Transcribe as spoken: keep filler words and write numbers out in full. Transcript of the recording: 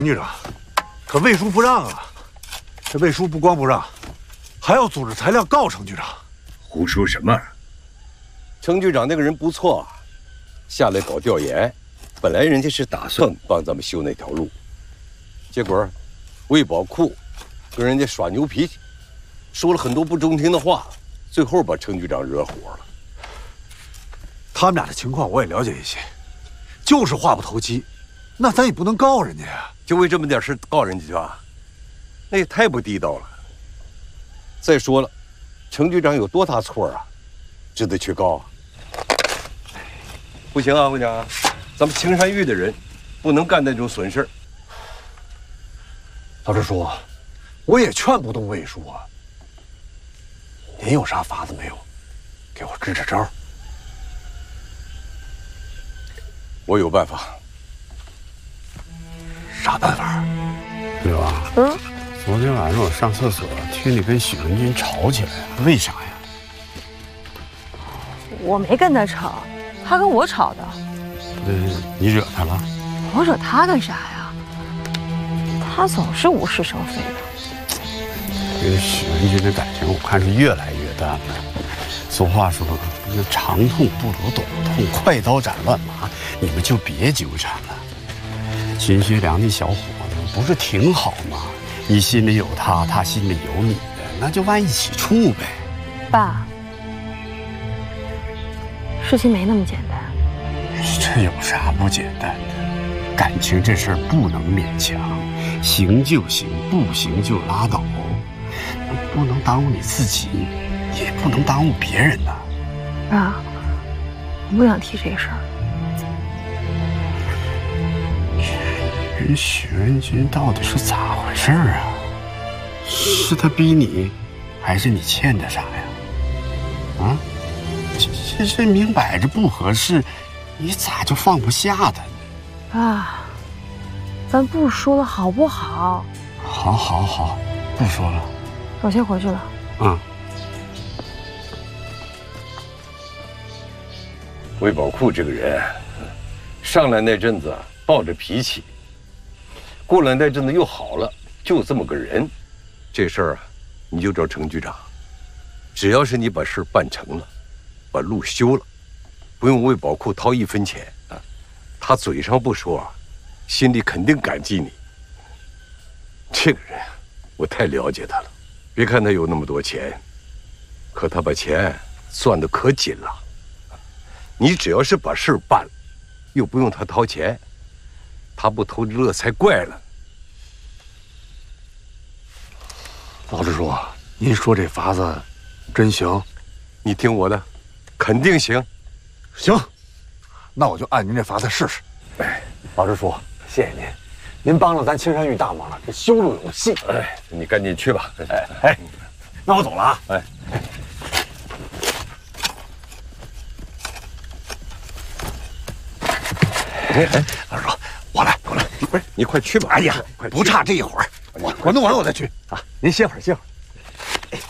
局长，可魏叔不让啊！这魏叔不光不让，还要组织材料告程局长。 胡说什么？ 程局长那个人不错，下来搞调研，本来人家是打算帮咱们修那条路，结果魏宝库跟人家耍牛脾气，说了很多不中听的话，最后把程局长惹火了。 他们俩的情况我也了解一些，就是话不投机，那咱也不能告人家呀。 就为这么点事告人家去啊？那也太不地道了。再说了，程局长有多大错啊，值得去告啊？不行啊，我讲啊，咱们青山峪的人不能干那种损事。 老支书，我也劝不动魏叔啊。您有啥法子没有？给我支支招。 我有办法。 啥办法？ 对吧？嗯。昨天晚上我上厕所，听你跟许文军吵起来了，为啥呀？ 我没跟他吵，他跟我吵的。 呃，你惹他了？ 我惹他干啥呀？他总是无事生非的。 跟许文军的感情，我看是越来越淡了。俗话说，那长痛不如短痛，快刀斩乱麻，你们就别纠缠了。秦学良那小伙子不是挺好吗？你心里有他，他心里有你的，那就往一起处呗。 爸，事情没那么简单。 这有啥不简单的？感情这事儿不能勉强，行就行，不行就拉倒，不能耽误你自己，也不能耽误别人呐。 爸，我不想提这事儿。人许文军到底是咋回事啊？是他逼你，还是你欠他啥呀？啊，这这这明摆着不合适，你咋就放不下他呢？ 爸，咱不说了好不好？ 好，好，好，不说了。 我先回去了。 嗯。 魏宝库这个人，上来那阵子抱着脾气。过了那阵子又好了，就这么个人。这事儿啊，你就找程局长。只要是你把事办成了，把路修了，不用为宝库掏一分钱啊，他嘴上不说，心里肯定感激你。这个人，我太了解他了。别看他有那么多钱，可他把钱攥得可紧了。你只要是把事办了，又不用他掏钱。他不投乐才怪了。 老支书，您说这法子真行？ 你听我的，肯定行。 行，那我就按您这法子试试。哎，老支书，谢谢您，您帮了咱青山峪大忙了，这修路有戏。 哎，你赶紧去吧。 哎哎，那我走了啊。哎。哎哎，老支书。我来，我来， 不是你快去吧！ 哎呀，不差这一会儿，我我弄完我再去啊。您歇会儿，歇会儿。